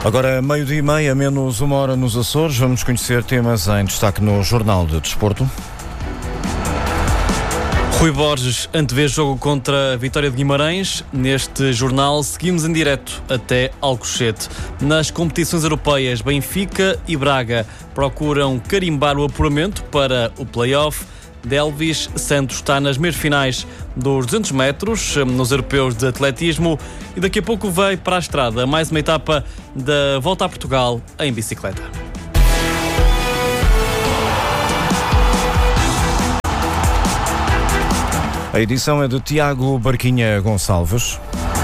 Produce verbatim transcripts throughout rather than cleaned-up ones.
Agora, meio-dia e meia, menos uma hora nos Açores. Vamos conhecer temas em destaque no Jornal de Desporto. Rui Borges antevê jogo contra a Vitória de Guimarães. Neste jornal seguimos em direto até Alcochete. Nas competições europeias, Benfica e Braga procuram carimbar o apuramento para o play-off. Delvis Santos está nas meias finais dos duzentos metros nos europeus de atletismo e daqui a pouco vai para a estrada mais uma etapa da Volta a Portugal em bicicleta. A edição é de Tiago Barquinha Gonçalves.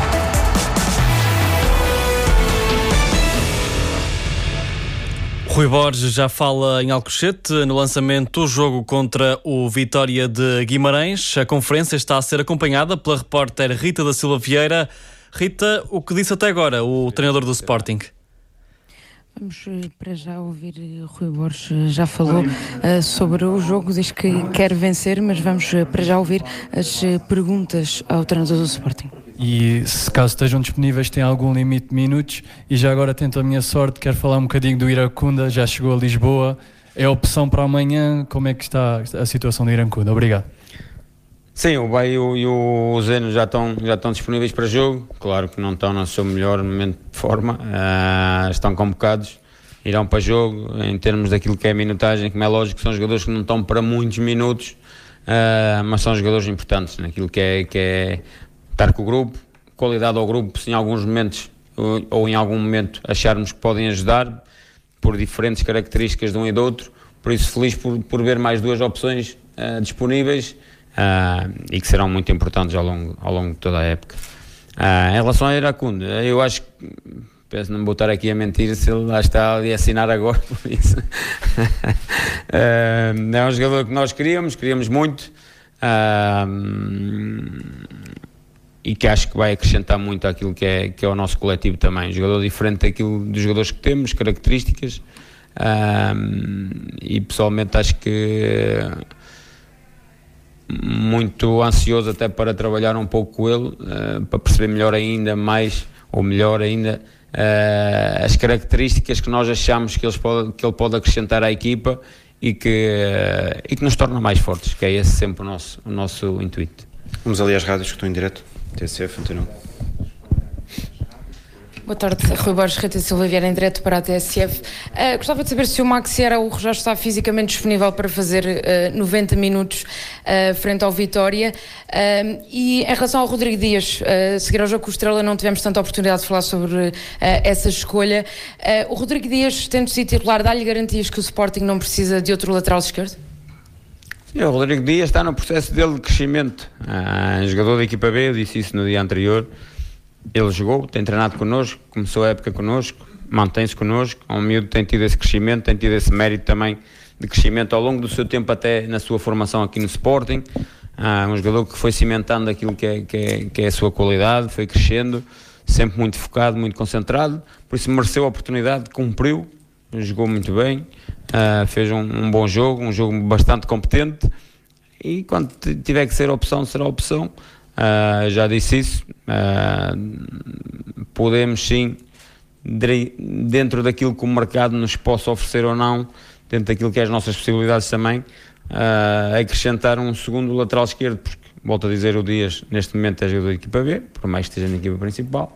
Rui Borges já fala em Alcochete no lançamento do jogo contra o Vitória de Guimarães. A conferência está a ser acompanhada pela repórter Rita da Silva Vieira. Rita, o que disse até agora o treinador do Sporting? Vamos para já ouvir Rui Borges, já falou uh, sobre o jogo, diz que quer vencer, mas vamos para já ouvir as perguntas ao treinador do Sporting. E se caso estejam disponíveis tem algum limite de minutos, e já agora tento a minha sorte, quero falar um bocadinho do Iracunda, já chegou a Lisboa, é opção para amanhã, como é que está a situação do Iracunda? Obrigado. Sim, o Bay e o Zeno já estão, já estão disponíveis para jogo, claro que não estão no seu melhor momento de forma, uh, estão convocados, irão para jogo, em termos daquilo que é a minutagem, como é lógico, são jogadores que não estão para muitos minutos, uh, mas são jogadores importantes naquilo que é, que é estar com o grupo, qualidade ao grupo, se em alguns momentos ou, ou em algum momento acharmos que podem ajudar, por diferentes características de um e do outro, por isso feliz por, por ver mais duas opções uh, disponíveis, Uh, e que serão muito importantes ao longo, ao longo de toda a época. Uh, em relação a Iracunda, eu acho que, penso não me vou estar aqui a mentir se ele lá está ali a assinar agora, por isso. uh, é um jogador que nós queríamos, queríamos muito, uh, e que acho que vai acrescentar muito àquilo que é, que é o nosso coletivo também. Um jogador diferente daquilo dos jogadores que temos, características, uh, e pessoalmente acho que muito ansioso até para trabalhar um pouco com ele, uh, para perceber melhor ainda, mais ou melhor ainda, uh, as características que nós achamos que, eles pode, que ele pode acrescentar à equipa e que, uh, e que nos torna mais fortes, que é esse sempre o nosso, o nosso intuito. Vamos ali às rádios que estão em direto. T S F, António. Boa tarde, Rui Borges, Rita Silva Vieira, em direto para a T S F. Uh, gostava de saber se o Maxi Araújo já está fisicamente disponível para fazer uh, noventa minutos uh, frente ao Vitória. Uh, e em relação ao Rodrigo Dias, uh, seguir ao jogo com o Estrela, não tivemos tanta oportunidade de falar sobre uh, essa escolha. Uh, o Rodrigo Dias, tendo sido titular, dá-lhe garantias que o Sporting não precisa de outro lateral esquerdo? Sim, o Rodrigo Dias está no processo dele de crescimento. Uh, jogador da equipa B, eu disse isso no dia anterior. Ele jogou, tem treinado connosco, começou a época connosco, mantém-se connosco, é um miúdo que tem tido esse crescimento, tem tido esse mérito também de crescimento ao longo do seu tempo até na sua formação aqui no Sporting. Ah, um jogador que foi cimentando aquilo que é, que, é, que é a sua qualidade, foi crescendo, sempre muito focado, muito concentrado, por isso mereceu a oportunidade, cumpriu, jogou muito bem, ah, fez um, um bom jogo, um jogo bastante competente, e quando tiver que ser opção, será opção. Uh, já disse isso, uh, podemos sim, dentro daquilo que o mercado nos possa oferecer ou não, dentro daquilo que é as nossas possibilidades também, uh, acrescentar um segundo lateral esquerdo, porque, volto a dizer, o Dias neste momento é jogador da equipa B, por mais que esteja na equipa principal,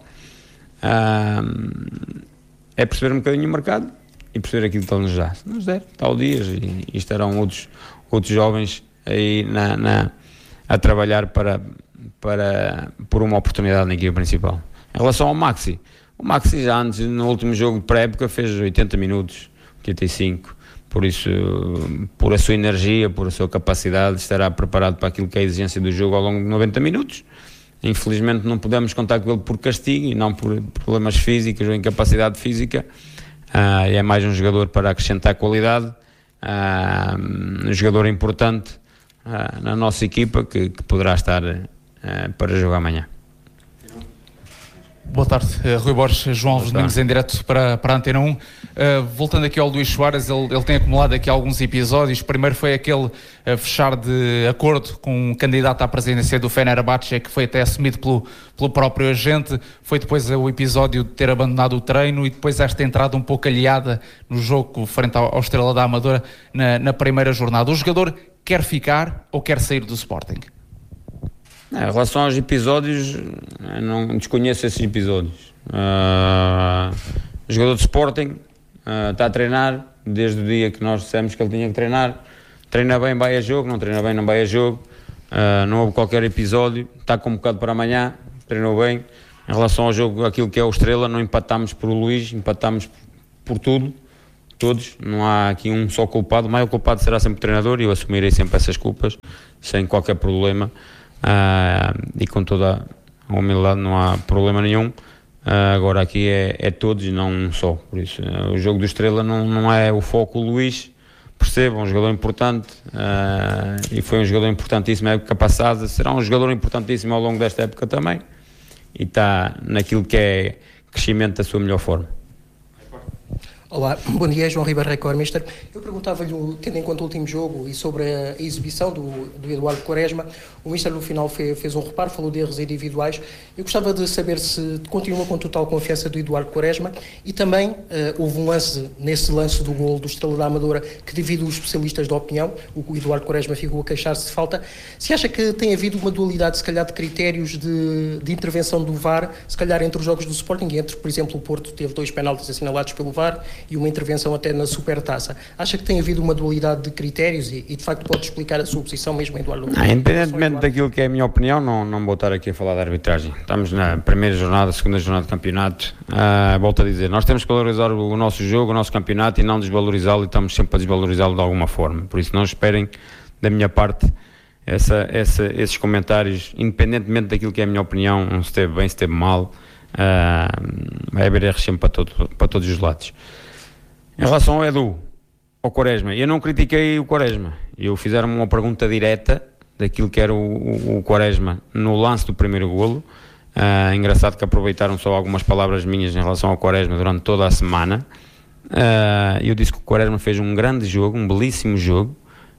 uh, é perceber um bocadinho o mercado e perceber aquilo que ele nos dá. Se nos der, está o Dias e, e estarão outros, outros jovens aí na, na, a trabalhar para... Para, por uma oportunidade na equipa principal. Em relação ao Maxi, o Maxi já antes, no último jogo de pré-época, fez oitenta minutos, oitenta e cinco, por isso, por a sua energia, por a sua capacidade, estará preparado para aquilo que é a exigência do jogo ao longo de noventa minutos. Infelizmente não podemos contar com ele por castigo e não por problemas físicos ou incapacidade física. Uh, é mais um jogador para acrescentar qualidade, uh, um jogador importante uh, na nossa equipa que, que poderá estar Uh, para jogar amanhã. Boa tarde, uh, Rui Borges, João Alves Domingos em direto para, para a Antena um. Uh, voltando aqui ao Luís Soares, ele, ele tem acumulado aqui alguns episódios. Primeiro foi aquele uh, fechar de acordo com um candidato à presidência do Fenerbahçe, que foi até assumido pelo, pelo próprio agente. Foi depois o episódio de ter abandonado o treino e depois esta entrada um pouco aliada no jogo frente ao, ao Estrela da Amadora na, na primeira jornada. O jogador quer ficar ou quer sair do Sporting? Em relação aos episódios, eu não desconheço esses episódios. Uh, o jogador de Sporting uh, está a treinar desde o dia que nós dissemos que ele tinha que treinar. Treina bem, vai a jogo, não treina bem, não vai a jogo. Uh, não houve qualquer episódio. Está convocado para amanhã, treinou bem. Em relação ao jogo, aquilo que é o Estrela, não empatámos por o Luís, empatámos por tudo, todos. Não há aqui um só culpado. O maior culpado será sempre o treinador e eu assumirei sempre essas culpas, sem qualquer problema. Uh, e com toda a humildade, não há problema nenhum. Uh, agora aqui é, é todos e não um só. Por isso, uh, o jogo do Estrela não, não é o foco. O Luís, percebam, um jogador importante uh, e foi um jogador importantíssimo na época passada, será um jogador importantíssimo ao longo desta época também e está naquilo que é crescimento da sua melhor forma. Olá, bom dia, João Ribeiro, Record Mister. Eu perguntava-lhe, tendo em conta o último jogo e sobre a exibição do, do Eduardo Quaresma, o Mister no final fez, fez um reparo, falou de erros individuais. Eu gostava de saber se continua com total confiança do Eduardo Quaresma e também uh, houve um lance, nesse lance do gol do Estrela da Amadora, que divide os especialistas da opinião, o Eduardo Quaresma ficou a queixar-se de falta. Se acha que tem havido uma dualidade, se calhar, de critérios de, de intervenção do V A R, se calhar entre os jogos do Sporting, entre, por exemplo, o Porto teve dois penaltis assinalados pelo V A R, e uma intervenção até na Supertaça. Acha que tem havido uma dualidade de critérios e, e de facto pode explicar a sua posição mesmo, Eduardo? Ah, independentemente daquilo que é a minha opinião, não, não vou estar aqui a falar da arbitragem. Estamos na primeira jornada, segunda jornada de campeonato. Ah, volto a dizer, nós temos que valorizar o, o nosso jogo, o nosso campeonato e não desvalorizá-lo, e estamos sempre a desvalorizá-lo de alguma forma. Por isso não esperem da minha parte essa, essa, esses comentários, independentemente daquilo que é a minha opinião, se esteve bem, se esteve mal. Ah, vai haver erros sempre para, todo, para todos os lados. Em relação ao Edu, ao Quaresma, eu não critiquei o Quaresma. Eu fizeram-me uma pergunta direta daquilo que era o, o, o Quaresma no lance do primeiro golo. Uh, engraçado que aproveitaram só algumas palavras minhas em relação ao Quaresma durante toda a semana. Uh, eu disse que o Quaresma fez um grande jogo, um belíssimo jogo.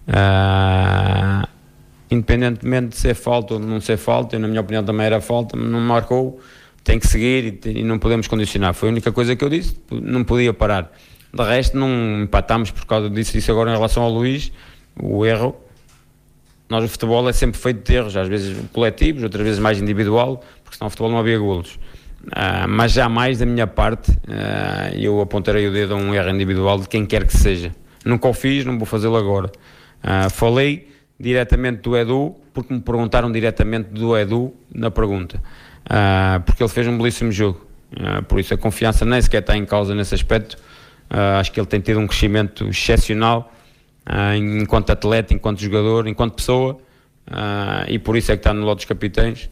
Uh, independentemente de ser falta ou de não ser falta, eu, na minha opinião também era falta, não marcou, tem que seguir e, e não podemos condicionar. Foi a única coisa que eu disse, não podia parar. De resto, não empatámos por causa disso. Isso agora em relação ao Luís, o erro, nós o futebol é sempre feito de erros, às vezes coletivos, outras vezes mais individual, porque senão o futebol não havia golos. Uh, mas jamais da minha parte uh, eu apontarei o dedo a um erro individual de quem quer que seja. Nunca o fiz, não vou fazê-lo agora. Uh, falei diretamente do Edu, porque me perguntaram diretamente do Edu na pergunta, uh, porque ele fez um belíssimo jogo. Uh, por isso a confiança nem sequer está em causa nesse aspecto. Uh, acho que ele tem tido um crescimento excepcional uh, enquanto atleta, enquanto jogador, enquanto pessoa, uh, e por isso é que está no lote dos capitães.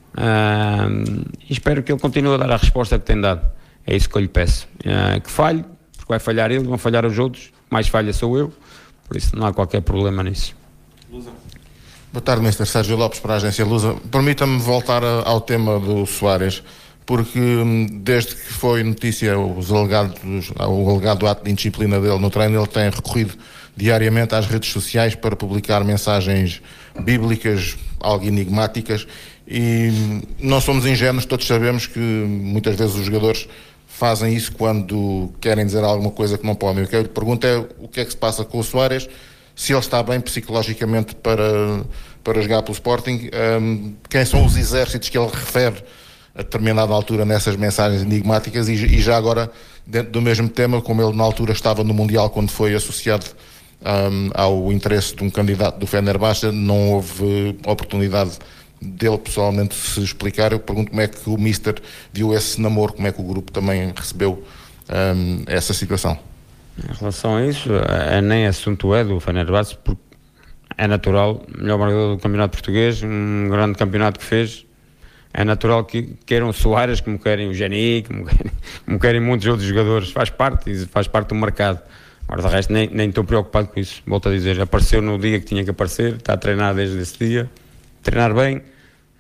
Uh, e espero que ele continue a dar a resposta que tem dado. É isso que eu lhe peço. Uh, que falhe, porque vai falhar ele, vão falhar os outros, mais falha sou eu, por isso não há qualquer problema nisso. Lusa. Boa tarde, mister Sérgio Lopes, para a agência Lusa. Permita-me voltar a, ao tema do Soares, porque desde que foi notícia os alegados, o alegado ato de indisciplina dele no treino, ele tem recorrido diariamente às redes sociais para publicar mensagens bíblicas, algo enigmáticas, e não somos ingênuos, todos sabemos que muitas vezes os jogadores fazem isso quando querem dizer alguma coisa que não podem. O que eu lhe pergunto é o que é que se passa com o Soares, se ele está bem psicologicamente para, para jogar pelo Sporting, um, quem são os exércitos que ele refere a determinada altura nessas mensagens enigmáticas, e, e já agora dentro do mesmo tema, como ele na altura estava no Mundial quando foi associado um, ao interesse de um candidato do Fenerbahçe, não houve oportunidade dele pessoalmente se explicar. Eu pergunto como é que o mister viu esse namoro, como é que o grupo também recebeu um, essa situação. Em relação a isso, é, nem assunto é do Fenerbahçe, porque é natural, melhor marcador do campeonato português, um grande campeonato que fez. É natural que queiram o Soares, como querem o Geni, como querem, como querem muitos outros jogadores. Faz parte, faz parte do mercado. Agora, de resto, nem, nem estou preocupado com isso. Volto a dizer, apareceu no dia que tinha que aparecer, está a treinar desde esse dia. Treinar bem,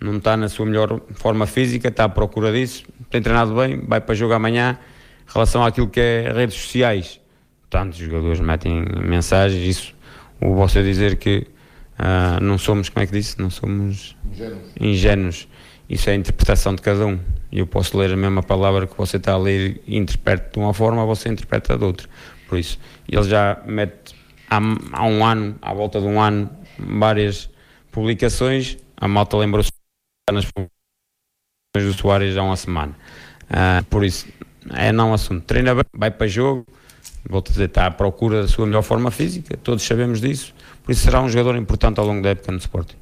não está na sua melhor forma física, está à procura disso, tem treinado bem, vai para jogo amanhã. Em relação àquilo que é redes sociais, tantos jogadores metem mensagens, isso, o você dizer que uh, não somos, como é que disse? Não somos ingênuos. ingênuos, isso é a interpretação de cada um. Eu posso ler a mesma palavra que você está a ler e interpreta de uma forma, você interpreta de outra. Por isso, ele já mete há, há um ano, à volta de um ano, várias publicações, a malta lembrou-se nas publicações do Soares há uma semana. Uh, por isso, é não assunto. Treina bem, vai para jogo, volto a dizer, está à procura da sua melhor forma física, todos sabemos disso, por isso será um jogador importante ao longo da época no Sporting.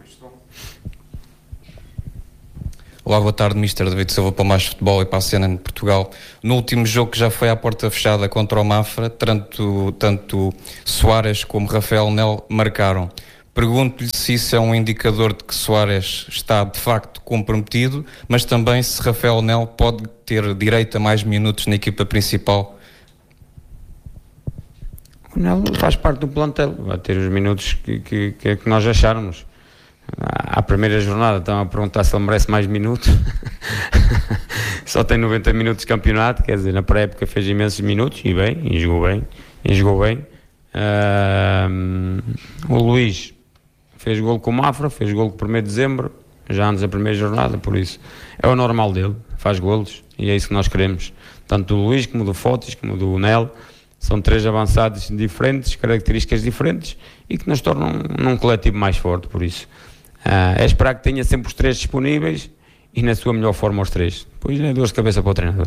Olá, boa tarde, mister David Silva para o Mais Futebol e para a Cena de Portugal. No último jogo que já foi à porta fechada contra o Mafra, tanto, tanto Soares como Rafael Nel marcaram. Pergunto-lhe se isso é um indicador de que Soares está de facto comprometido, mas também se Rafael Nel pode ter direito a mais minutos na equipa principal. O Nel faz parte do plantel, vai ter os minutos que, que, que, que nós acharmos. À primeira jornada estão a perguntar se ele merece mais minutos. Só tem noventa minutos de campeonato, quer dizer, na pré-época fez imensos minutos e bem, e jogou bem, e jogou bem. Uh, o Luís fez golo com o Mafra, fez golo com o primeiro de dezembro, já antes da primeira jornada, por isso é o normal dele, faz golos e é isso que nós queremos, tanto do Luís como do Fotis, como do Nel. São três avançados diferentes, características diferentes e que nos tornam num coletivo mais forte, por isso uh, é esperar que tenha sempre os três disponíveis e na sua melhor forma os três, depois é dor de cabeça para o treinador.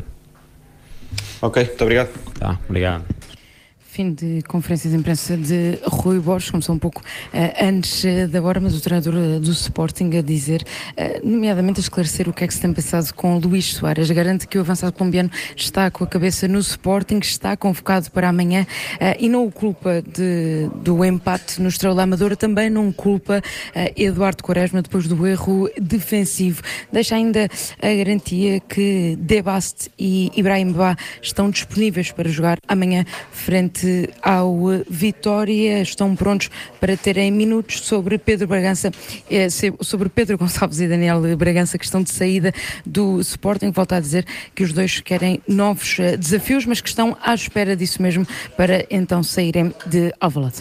Ok, muito obrigado. Tá, obrigado. Fim de conferência de imprensa de Rui Borges, começou um pouco uh, antes uh, da hora, mas o treinador uh, do Sporting a dizer, uh, nomeadamente a esclarecer o que é que se tem passado com Luís Soares. Garante que o avançado colombiano está com a cabeça no Sporting, está convocado para amanhã uh, e não o culpa de, do empate no Estrela da Amadora, também não culpa uh, Eduardo Quaresma depois do erro defensivo. Deixa ainda a garantia que Debast e Ibrahim Ba estão disponíveis para jogar amanhã frente ao Vitória, estão prontos para terem minutos. Sobre Pedro Bragança, eh, sobre Pedro Gonçalves e Daniel Bragança, que estão de saída do Sporting, volta a dizer que os dois querem novos eh, desafios, mas que estão à espera disso mesmo para então saírem de Alvalade.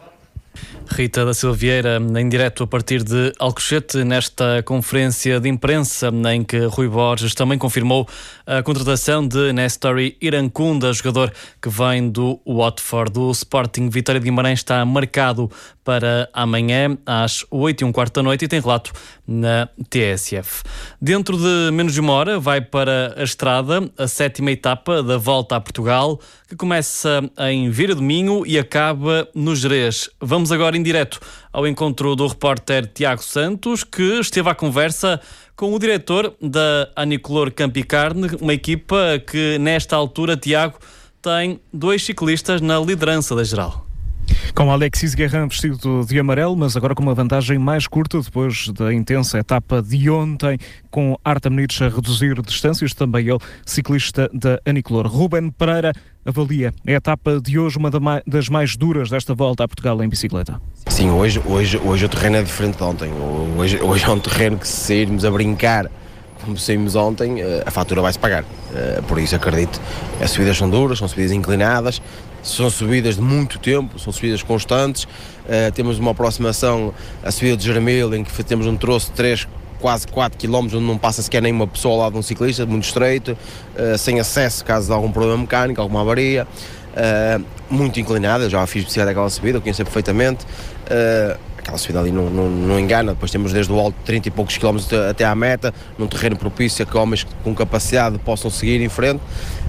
Rita da Silva Vieira, em direto a partir de Alcochete, nesta conferência de imprensa em que Rui Borges também confirmou a contratação de Nestori Irankunda, jogador que vem do Watford. O Sporting Vitória de Guimarães está marcado para amanhã às oito e um quarto da noite e tem relato na T S F. Dentro de menos de uma hora vai para a estrada a sétima etapa da Volta a Portugal, que começa em Vira do Minho e acaba no Gerês. Vamos agora em direto ao encontro do repórter Tiago Santos, que esteve à conversa com o diretor da Anicolor Campo e Carne, uma equipa que nesta altura, Tiago, tem dois ciclistas na liderança da geral. Com Alexis Guerrin vestido de amarelo, mas agora com uma vantagem mais curta depois da intensa etapa de ontem, com Artem Nitsch a reduzir distâncias, também ele ciclista da Anicolor. Ruben Pereira avalia a etapa de hoje, uma das mais duras desta Volta a Portugal em bicicleta. Sim, hoje, hoje, hoje o terreno é diferente de ontem. Hoje, hoje é um terreno que, se sairmos a brincar como saímos ontem, a fatura vai-se pagar. Por isso acredito, as subidas são duras, são subidas inclinadas, são subidas de muito tempo, são subidas constantes. Uh, temos uma aproximação, a subida de Jermil, em que temos um troço de três, quase quatro quilómetros, onde não passa sequer nenhuma pessoa ao lado de um ciclista, muito estreito, uh, sem acesso caso de algum problema mecânico, alguma avaria, uh, muito inclinada. Eu já fiz bicicleta aquela subida, eu conheço perfeitamente. Uh, aquela subida ali não, não, não engana. Depois temos desde o alto trinta e poucos quilómetros até à meta, num terreno propício a que homens com capacidade possam seguir em frente.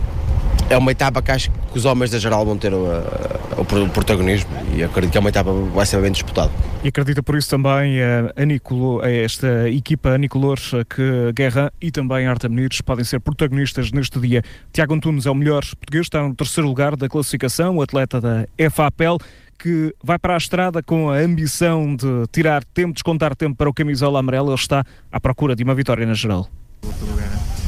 É uma etapa que acho que os homens da geral vão ter o, o, o protagonismo, e acredito que é uma etapa que vai ser bem disputada. E acredita por isso também a, Anicolor, a esta equipa Anicolor, que Guerrin e também Artem Nitsch podem ser protagonistas neste dia. Tiago Antunes é o melhor português, está no terceiro lugar da classificação, o atleta da F A P E L, que vai para a estrada com a ambição de tirar tempo, descontar tempo para o camisola amarelo. Ele está à procura de uma vitória na geral. Vou pelo Guerrin.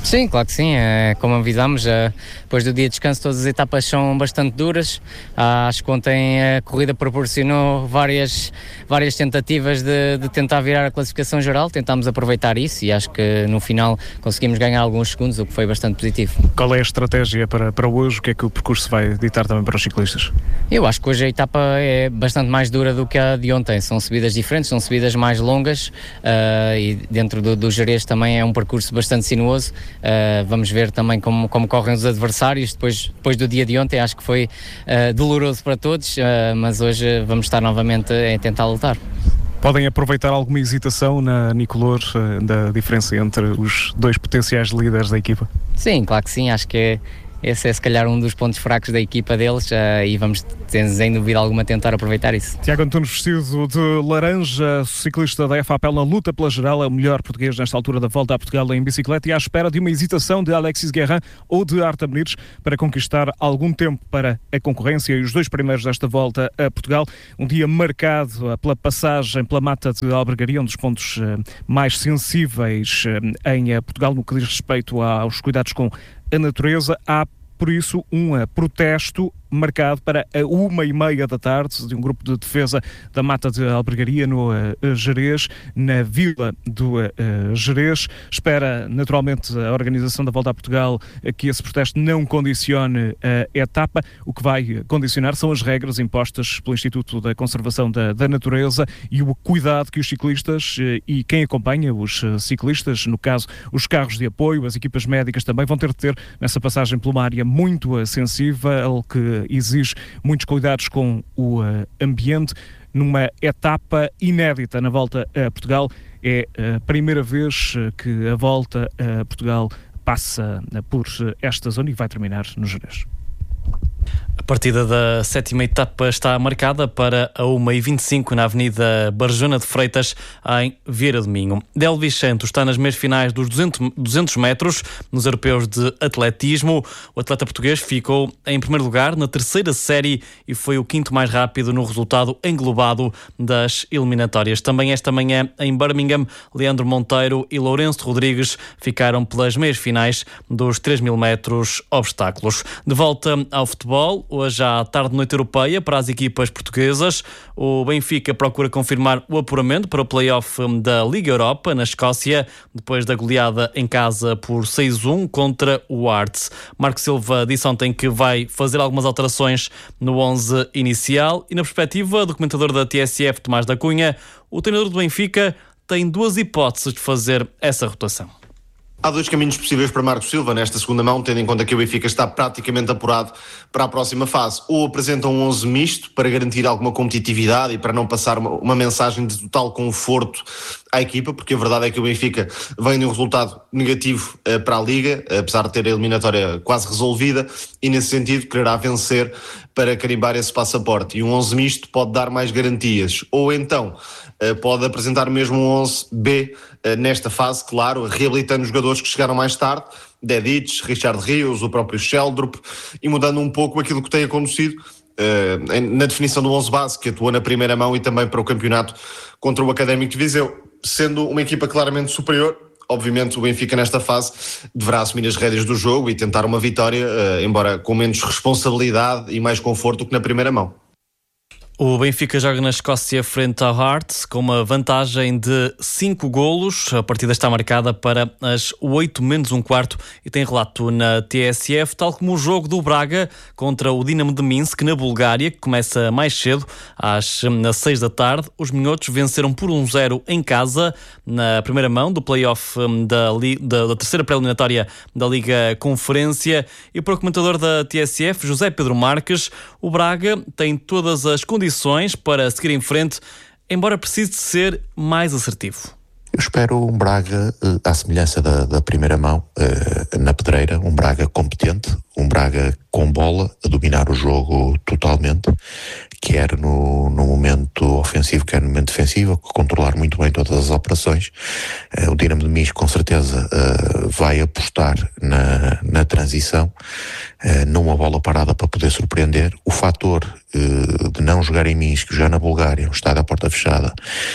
Sim, claro que sim, é, como avisámos, é, depois do dia de descanso todas as etapas são bastante duras. Ah, acho que ontem a corrida proporcionou várias, várias tentativas de, de tentar virar a classificação geral, tentámos aproveitar isso e acho que no final conseguimos ganhar alguns segundos, o que foi bastante positivo. Qual é a estratégia para, para hoje? O que é que o percurso vai ditar também para os ciclistas? Eu acho que hoje a etapa é bastante mais dura do que a de ontem, são subidas diferentes, são subidas mais longas uh, e dentro do, do Gerês também é um percurso bastante sinuoso. Uh, vamos ver também como, como correm os adversários depois, depois do dia de ontem. Acho que foi uh, doloroso para todos, uh, mas hoje vamos estar novamente a tentar lutar. Podem aproveitar alguma hesitação na Nicolor, uh, da diferença entre os dois potenciais líderes da equipa? Sim, claro que sim, acho que é esse é se calhar um dos pontos fracos da equipa deles uh, e vamos, sem dúvida alguma, tentar aproveitar isso. Tiago Antunes, vestido de laranja, ciclista da F A P L na luta pela geral, é o melhor português nesta altura da Volta a Portugal em bicicleta e à espera de uma hesitação de Alexis Guerrin ou de Arta Menires para conquistar algum tempo para a concorrência e os dois primeiros desta Volta a Portugal. Um dia marcado pela passagem pela Mata de Albergaria, um dos pontos uh, mais sensíveis uh, em uh, Portugal no que diz respeito aos cuidados com a natureza. Há, por isso, um uh, protesto marcado para a uma e meia da tarde de um grupo de defesa da Mata de Albergaria no uh, Gerês, na vila do uh, Gerês. Espera, naturalmente, a organização da Volta a Portugal uh, que esse protesto não condicione a etapa. O que vai condicionar são as regras impostas pelo Instituto da Conservação da, da Natureza e o cuidado que os ciclistas uh, e quem acompanha os uh, ciclistas, no caso os carros de apoio, as equipas médicas também vão ter de ter nessa passagem por uma área muito uh, sensível, que exige muitos cuidados com o uh, ambiente, numa etapa inédita na Volta a Portugal. É a primeira vez que a Volta a Portugal passa por esta zona e vai terminar no Gerês. A partida da sétima etapa está marcada para a uma e vinte e cinco na Avenida Barjona de Freitas, em Vieira do Minho. Delvis Santos está nas meias finais dos duzentos metros nos europeus de atletismo. O atleta português ficou em primeiro lugar na terceira série e foi o quinto mais rápido no resultado englobado das eliminatórias. Também esta manhã em Birmingham, Leandro Monteiro e Lourenço Rodrigues ficaram pelas meias finais dos três mil metros obstáculos. De volta ao futebol, hoje à tarde-noite europeia para as equipas portuguesas. O Benfica procura confirmar o apuramento para o play-off da Liga Europa na Escócia, depois da goleada em casa por seis a um contra o Hearts. Marco Silva disse ontem que vai fazer algumas alterações no onze inicial e, na perspectiva do comentador da T S F, Tomás da Cunha, o treinador do Benfica tem duas hipóteses de fazer essa rotação. Há dois caminhos possíveis para Marco Silva nesta segunda mão, tendo em conta que o Benfica está praticamente apurado para a próxima fase. Ou apresenta um onze misto para garantir alguma competitividade e para não passar uma, uma mensagem de total conforto à equipa, porque a verdade é que o Benfica vem de um resultado negativo uh, para a Liga, apesar de ter a eliminatória quase resolvida, e nesse sentido quererá vencer para carimbar esse passaporte. E um onze misto pode dar mais garantias. Ou então uh, pode apresentar mesmo um onze B uh, nesta fase, claro, reabilitando jogadores que chegaram mais tarde, Dedic, Richard Rios, o próprio Sheldrup, e mudando um pouco aquilo que tem acontecido uh, na definição do onze base, que atuou na primeira mão e também para o campeonato contra o Académico de Viseu. Sendo uma equipa claramente superior, obviamente o Benfica nesta fase deverá assumir as rédeas do jogo e tentar uma vitória, uh, embora com menos responsabilidade e mais conforto do que na primeira mão. O Benfica joga na Escócia frente ao Hearts com uma vantagem de cinco golos. A partida está marcada para as oito menos um quarto e tem relato na T S F, tal como o jogo do Braga contra o Dinamo de Minsk na Bulgária, que começa mais cedo, às seis da tarde. Os minhotos venceram por um zero em casa na primeira mão do play-off da, da, da terceira pré-eliminatória da Liga Conferência. E para o comentador da T S F, José Pedro Marques, o Braga tem todas as condições para seguir em frente, embora precise de ser mais assertivo. Eu espero um Braga, à semelhança da, da primeira mão, na pedreira, um Braga competente, um Braga com bola, a dominar o jogo totalmente, quer no, no momento ofensivo, quer no momento defensivo, controlar muito bem todas as operações. O Dinamo de Minsk, com certeza, vai apostar na, na transição, numa bola parada para poder surpreender. O fator de não jogar em Minsk, jogar na Bulgária, um estádio à porta fechada,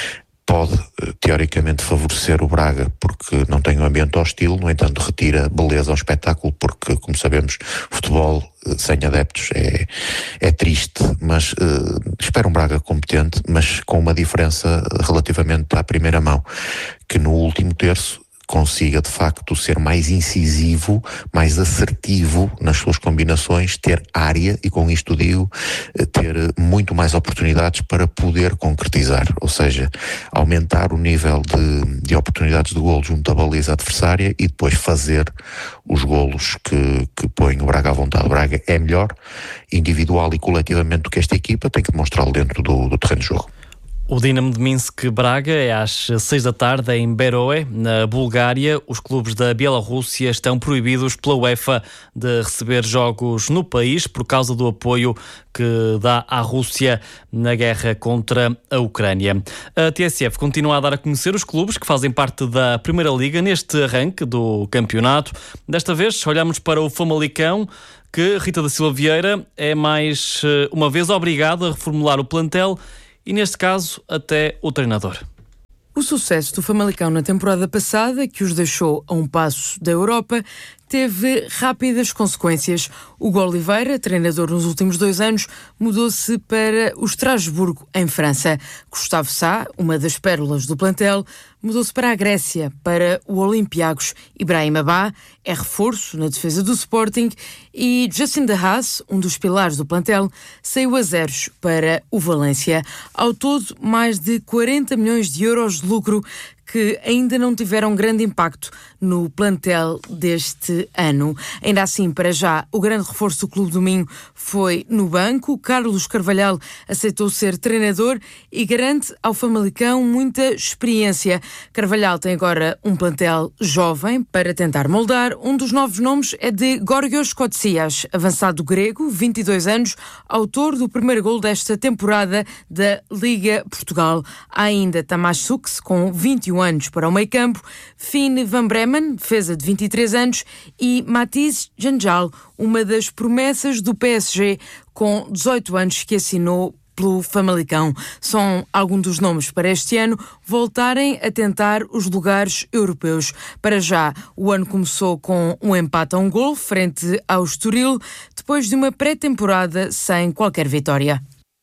pode, teoricamente, favorecer o Braga porque não tem um ambiente hostil, no entanto retira beleza ao espetáculo porque, como sabemos, futebol sem adeptos é, é triste, mas uh, espero um Braga competente, mas com uma diferença relativamente à primeira mão, que no último terço consiga de facto ser mais incisivo, mais assertivo nas suas combinações, ter área e com isto digo, ter muito mais oportunidades para poder concretizar, ou seja, aumentar o nível de, de oportunidades de golo junto à baliza adversária e depois fazer os golos que, que põem o Braga à vontade. O Braga é melhor individual e coletivamente do que esta equipa, tem que demonstrá-lo dentro do, do terreno de jogo. O Dinamo de Minsk-Braga é às seis da tarde em Beroe, na Bulgária. Os clubes da Bielorrússia estão proibidos pela UEFA de receber jogos no país por causa do apoio que dá à Rússia na guerra contra a Ucrânia. A T S F continua a dar a conhecer os clubes que fazem parte da Primeira Liga neste arranque do campeonato. Desta vez olhamos para o Famalicão, que Rita da Silva Vieira é mais uma vez obrigada a reformular o plantel e, neste caso, até o treinador. O sucesso do Famalicão na temporada passada, que os deixou a um passo da Europa, teve rápidas consequências. Hugo Oliveira, treinador nos últimos dois anos, mudou-se para o Estrasburgo, em França. Gustavo Sá, uma das pérolas do plantel, mudou-se para a Grécia, para o Olympiacos. Ibrahim Abá é reforço na defesa do Sporting e Justin de Haas, um dos pilares do plantel, saiu a zeros para o Valência. Ao todo, mais de quarenta milhões de euros de lucro que ainda não tiveram grande impacto no plantel deste ano. Ainda assim, para já, o grande reforço do Clube do Minho foi no banco. Carlos Carvalhal aceitou ser treinador e garante ao Famalicão muita experiência. Carvalhal tem agora um plantel jovem para tentar moldar. Um dos novos nomes é de Gorgios Kotsias, avançado grego, vinte e dois anos, autor do primeiro gol desta temporada da Liga Portugal. Há ainda Tamás Sux, com vinte e um anos para o meio-campo, Finn Van Bremen, defesa de vinte e três anos, e Matisse Janjal, uma das promessas do P S G, com dezoito anos, que assinou pelo Famalicão. São alguns dos nomes para este ano voltarem a tentar os lugares europeus. Para já, o ano começou com um empate a um gol frente ao Estoril, depois de uma pré-temporada sem qualquer vitória.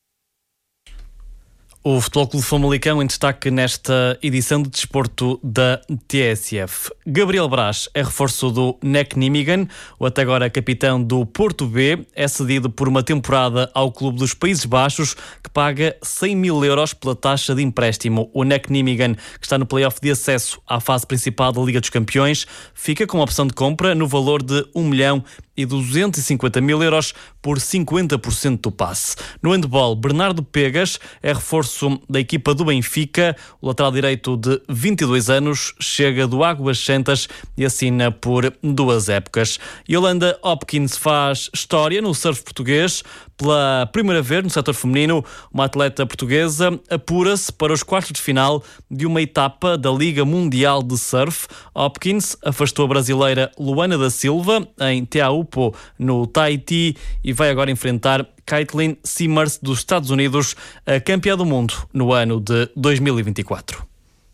O Futebol Clube Famalicão em destaque nesta edição de desporto da T S F. Gabriel Braz é reforço do N E C Nijmegen. O até agora capitão do Porto B é cedido por uma temporada ao Clube dos Países Baixos, que paga cem mil euros pela taxa de empréstimo. O N E C Nijmegen, que está no play-off de acesso à fase principal da Liga dos Campeões, fica com a opção de compra no valor de um milhão e duzentos e cinquenta mil euros por cinquenta por cento do passe. No handball, Bernardo Pegas é reforço da equipa do Benfica. O lateral direito de vinte e dois anos chega do Águas Santas e assina por duas épocas. Yolanda Hopkins faz história no surf português. Pela primeira vez no setor feminino, uma atleta portuguesa apura-se para os quartos de final de uma etapa da Liga Mundial de Surf. Hopkins afastou a brasileira Luana da Silva em Teahupo, no Tahiti, e vai agora enfrentar Caitlin Simmers dos Estados Unidos, a campeã do mundo no ano de dois mil e vinte e quatro.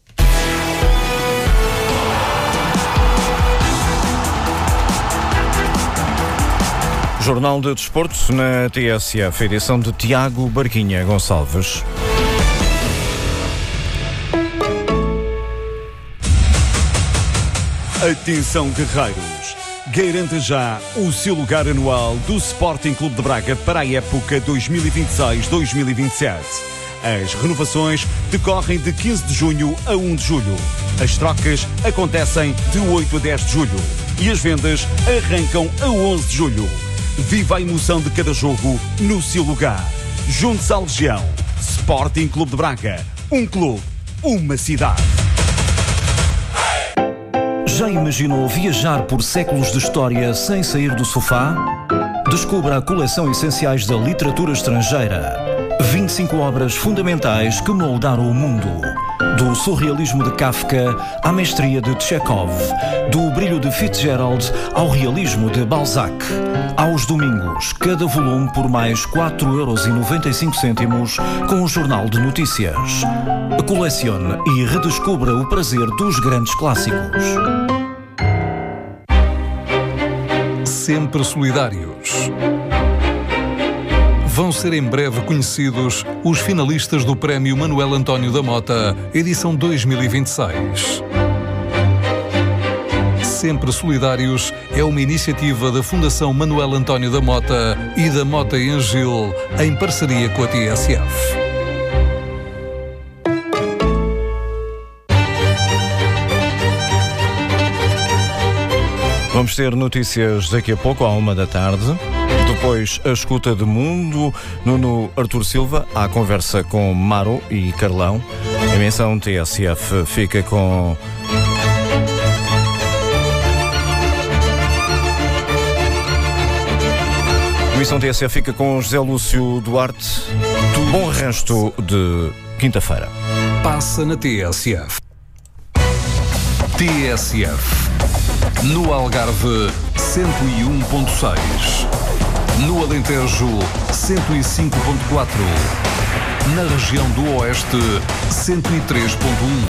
Jornal de Desportos na T S F, edição de Tiago Barquinha Gonçalves. Atenção, guerreiros! Garanta já o seu lugar anual do Sporting Clube de Braga para a época dois mil e vinte e seis dois mil e vinte e sete. As renovações decorrem de quinze de junho a um de julho. As trocas acontecem de oito a dez de julho. E as vendas arrancam a onze de julho. Viva a emoção de cada jogo no seu lugar. Junte-se à Legião. Sporting Clube de Braga. Um clube, uma cidade. Já imaginou viajar por séculos de história sem sair do sofá? Descubra a coleção Essenciais da Literatura Estrangeira. vinte e cinco obras fundamentais que moldaram o mundo. Do surrealismo de Kafka à mestria de Chekhov, do brilho de Fitzgerald ao realismo de Balzac. Aos domingos, cada volume por mais quatro euros e noventa e cinco cêntimos com o Jornal de Notícias. Colecione e redescubra o prazer dos grandes clássicos. Sempre solidários. Vão ser em breve conhecidos os finalistas do Prémio Manuel António da Mota, edição dois mil e vinte e seis. Sempre Solidários é uma iniciativa da Fundação Manuel António da Mota e da Mota e Angil, em parceria com a T S F. Vamos ter notícias daqui a pouco, à uma da tarde. Depois, a escuta de Mundo, Nuno Artur Silva, à conversa com Maro e Carlão. A emissão T S F fica com... A emissão T S F fica com José Lúcio Duarte. Bom resto de quinta-feira. Passa na T S F. T S F. No Algarve, cento e um ponto seis. No Alentejo, cento e cinco ponto quatro. Na região do Oeste, cento e três ponto um.